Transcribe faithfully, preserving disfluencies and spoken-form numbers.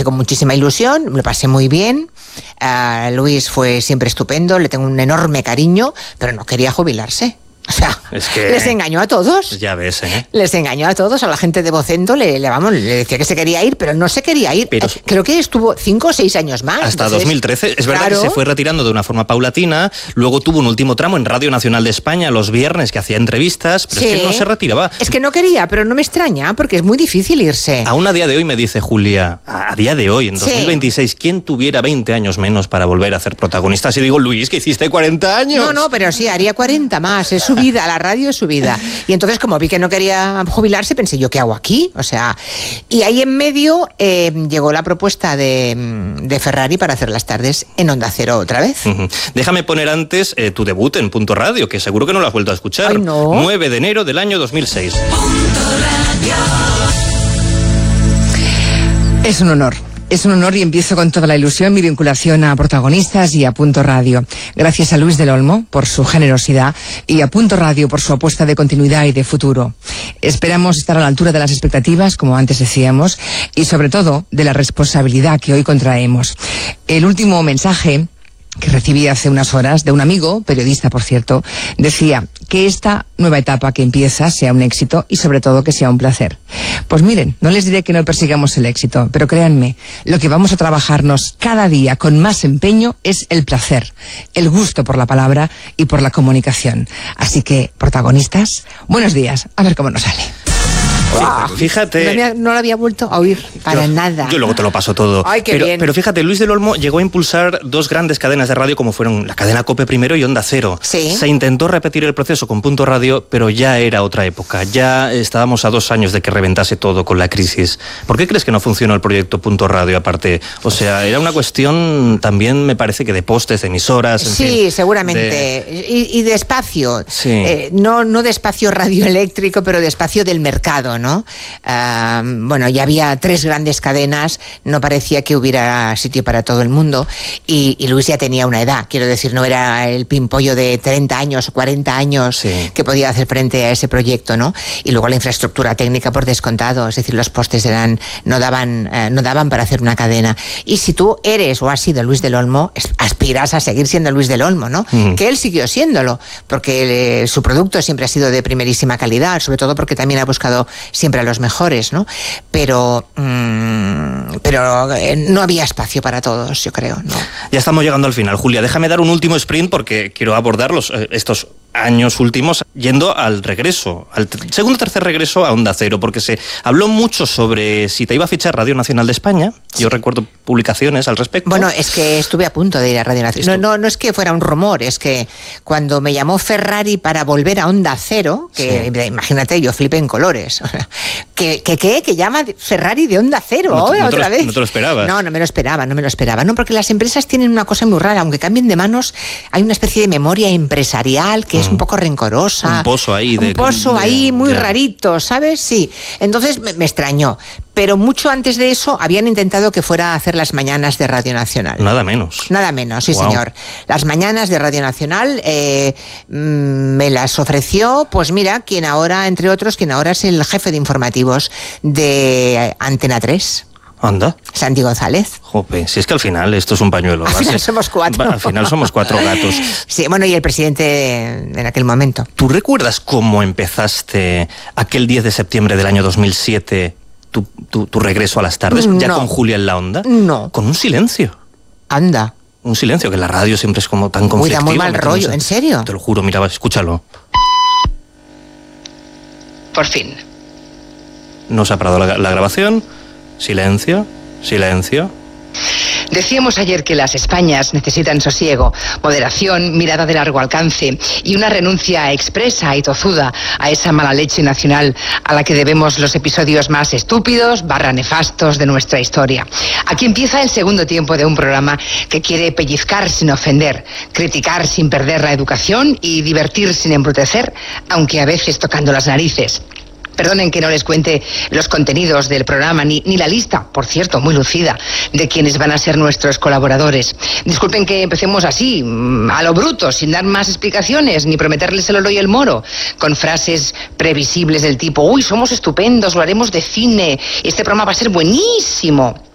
hice con muchísima ilusión, me lo pasé muy bien. Uh, Luis fue siempre estupendo, le tengo un enorme cariño, pero no quería jubilarse. O sea, es que les engañó a todos. Ya ves, ¿eh? Les engañó a todos, a la gente de Vocento le, le, vamos, le decía que se quería ir, pero no se quería ir. Pero, eh, creo que estuvo cinco o seis años más. Hasta entonces, dos mil trece. Es verdad, claro, que se fue retirando de una forma paulatina. Luego tuvo un último tramo en Radio Nacional de España los viernes que hacía entrevistas, pero sí, es que no se retiraba. Es que no quería, pero no me extraña, porque es muy difícil irse. Aún a día de hoy me dice Julia, a día de hoy, en dos mil veintiséis, sí, ¿quién tuviera veinte años menos para volver a ser protagonista? Si digo, Luis, que hiciste cuarenta años. No, no, pero sí, haría cuarenta más. Es su vida, la radio es su vida. Y entonces, como vi que no quería jubilarse, pensé yo, ¿qué hago aquí? O sea, y ahí en medio eh, llegó la propuesta de, de Ferrari para hacer las tardes en Onda Cero otra vez. Uh-huh. Déjame poner antes eh, tu debut en Punto Radio, que seguro que no lo has vuelto a escuchar. Ay, no. nueve de enero del año dos mil seis. Es un honor. Es un honor y empiezo con toda la ilusión mi vinculación a Protagonistas y a Punto Radio. Gracias a Luis del Olmo por su generosidad y a Punto Radio por su apuesta de continuidad y de futuro. Esperamos estar a la altura de las expectativas, como antes decíamos, y sobre todo de la responsabilidad que hoy contraemos. El último mensaje que recibí hace unas horas de un amigo, periodista por cierto, decía que esta nueva etapa que empieza sea un éxito y sobre todo que sea un placer. Pues miren, no les diré que no persigamos el éxito, pero créanme, lo que vamos a trabajarnos cada día con más empeño es el placer, el gusto por la palabra y por la comunicación. Así que, protagonistas, buenos días, a ver cómo nos sale. Wow. Fíjate. No, había, no lo había vuelto a oír para yo, nada. Yo luego te lo paso todo. Ay, qué pero, bien. pero fíjate, Luis del Olmo llegó a impulsar dos grandes cadenas de radio como fueron la cadena COPE primero y Onda Cero. Sí. Se intentó repetir el proceso con Punto Radio, pero ya era otra época. Ya estábamos a dos años de que reventase todo con la crisis. ¿Por qué crees que no funcionó el proyecto Punto Radio aparte? O sea, era una cuestión también, me parece que de postes, de emisoras. En sí, fin, seguramente. De... Y, y de espacio. Sí. Eh, no, no de espacio radioeléctrico, pero de espacio del mercado, ¿no? Uh, bueno, ya había tres grandes cadenas, no parecía que hubiera sitio para todo el mundo y, y Luis ya tenía una edad, quiero decir, no era el pimpollo de treinta años o cuarenta años sí. que podía hacer frente a ese proyecto, ¿no? Y luego la infraestructura técnica por descontado, es decir, los postes eran no daban eh, no daban para hacer una cadena. Y si tú eres o has sido Luis del Olmo, aspiras a seguir siendo Luis del Olmo, ¿no? Mm. Que él siguió siéndolo, porque eh, su producto siempre ha sido de primerísima calidad, sobre todo porque también ha buscado siempre a los mejores, ¿no? Pero mmm, pero eh, no había espacio para todos, yo creo, ¿no? Ya estamos llegando al final, Julia. Déjame dar un último sprint porque quiero abordar los, eh, estos años últimos yendo al regreso, al t- segundo o tercer regreso a Onda Cero, porque se habló mucho sobre si te iba a fichar Radio Nacional de España. Sí. Yo recuerdo publicaciones al respecto. Bueno, es que estuve a punto de ir a Radio Nacional. No, no, no es que fuera un rumor, es que cuando me llamó Ferrari para volver a Onda Cero, que sí. imagínate, yo flipé en colores. ¿Qué, qué, qué? ¿Que llama Ferrari de Onda Cero no, ahora no otra lo, vez? No te lo esperabas. No, no me lo esperaba, no me lo esperaba. No, porque las empresas tienen una cosa muy rara, aunque cambien de manos, hay una especie de memoria empresarial que mm. es un poco rencorosa. Un pozo ahí. De, un pozo de, ahí muy de... rarito, ¿sabes? Sí. Entonces me, me extrañó. Pero mucho antes de eso habían intentado que fuera a hacer las mañanas de Radio Nacional. Nada menos. Nada menos, sí, wow. señor. Las mañanas de Radio Nacional eh, me las ofreció, pues mira, quien ahora, entre otros, quien ahora es el jefe de informativos de Antena tres. Anda. Santi González. Jope, si es que al final esto es un pañuelo. Al base. final somos cuatro. Al final somos cuatro gatos. Sí, bueno, y el presidente en aquel momento. ¿Tú recuerdas cómo empezaste aquel diez de septiembre del año dos mil siete tu, tu, tu regreso a las tardes? No. ¿Ya con Julia en la onda? No. Con un silencio. Anda. Un silencio, que la radio siempre es como tan conflictiva. Uy, da muy mal rollo, ¿en serio? Te lo juro, mira, escúchalo. Por fin. No se ha parado la, la grabación. Silencio, silencio. Decíamos ayer que las Españas necesitan sosiego, moderación, mirada de largo alcance y una renuncia expresa y tozuda a esa mala leche nacional a la que debemos los episodios más estúpidos, barra nefastos de nuestra historia. Aquí empieza el segundo tiempo de un programa que quiere pellizcar sin ofender, criticar sin perder la educación y divertir sin embrutecer, aunque a veces tocando las narices. Perdonen que no les cuente los contenidos del programa, ni, ni la lista, por cierto, muy lucida, de quienes van a ser nuestros colaboradores. Disculpen que empecemos así, a lo bruto, sin dar más explicaciones, ni prometerles el oro y el moro, con frases previsibles del tipo, uy, somos estupendos, lo haremos de cine, este programa va a ser buenísimo.